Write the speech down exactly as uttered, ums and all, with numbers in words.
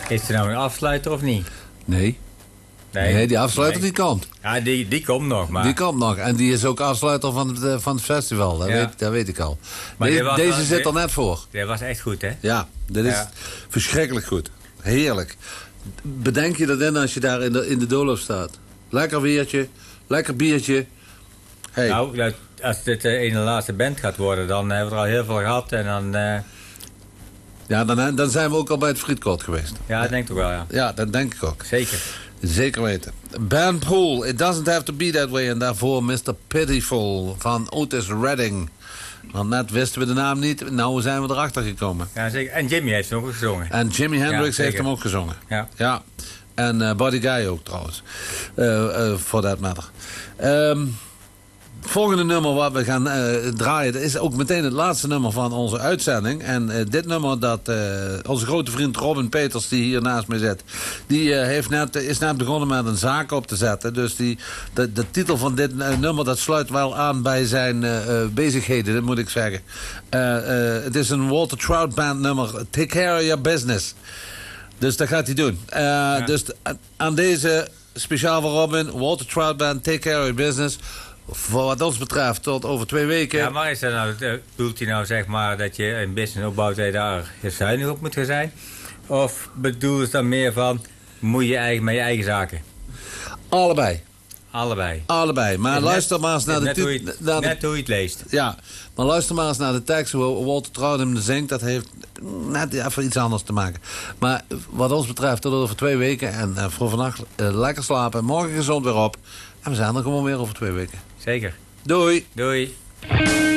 Is er nou een afsluiter of niet? Nee. Nee, nee die afsluiter nee. die komt. Ja, die, die komt nog, maar... Die komt nog. En die is ook afsluiter van het, uh, van het festival. Dat, ja. weet, dat weet ik al. Maar deze was, deze was, zit er net voor. Dat was echt goed, hè? Ja, dit is ja. verschrikkelijk goed. Heerlijk. Bedenk je dat in als je daar in de, in de doolhof staat. Lekker weertje, lekker biertje. Hey. Nou, als dit de ene laatste band gaat worden, dan hebben we er al heel veel gehad. En dan... Uh... Ja, dan, dan zijn we ook al bij het frietkot geweest. Ja, dat denk ik wel, ja. Ja, dat denk ik ook. Zeker. Zeker weten. Ben Poole, It Doesn't Have To Be That Way. En daarvoor mister Pitiful van Otis Redding. Want net wisten we de naam niet. Nou zijn we erachter gekomen. Ja, zeker. En Jimmy heeft hem ook gezongen. En Jimi Hendrix ja, heeft hem ook gezongen. Ja. Ja. En uh, Buddy Guy ook trouwens. For uh, uh, that matter. Um, volgende nummer wat we gaan uh, draaien... dat is ook meteen het laatste nummer van onze uitzending. En uh, dit nummer dat uh, onze grote vriend Robin Peters... die hier naast mij zit... die uh, heeft net, is net begonnen met een zaak op te zetten. Dus die, de, de titel van dit uh, nummer... dat sluit wel aan bij zijn uh, uh, bezigheden, dat moet ik zeggen. Uh, uh, het is een Walter Trout Band nummer... Take Care of Your Business. Dus dat gaat hij doen. Uh, ja. Dus aan deze, speciaal voor Robin... Walter Trout Band, Take Care of Your Business... Voor wat ons betreft, tot over twee weken. Ja, maar is dat nou, bedoelt hij nou zeg maar dat je een business opbouwt dat je daar zuinig op moet gaan zijn? Of bedoelt het dan meer van, moet je eigen, met je eigen zaken? Allebei. Allebei. Allebei. Maar net, luister maar eens naar de... Net, hoe je, naar de, net hoe je het leest. Ja, maar luister maar eens naar de tekst. Hoe Walter Trout hem zingt, dat heeft net even iets anders te maken. Maar wat ons betreft, tot over twee weken. En uh, voor vannacht uh, lekker slapen. Morgen gezond weer op. En we zijn er gewoon weer over twee weken. Zeker. Doei. Doei.